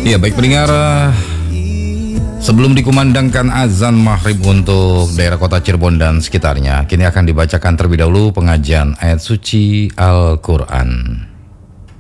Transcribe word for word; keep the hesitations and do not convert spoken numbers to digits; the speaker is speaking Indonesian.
Ya baik pendengar, sebelum dikumandangkan azan maghrib untuk daerah kota Cirebon dan sekitarnya, kini akan dibacakan terlebih dahulu pengajian ayat suci Al-Quran.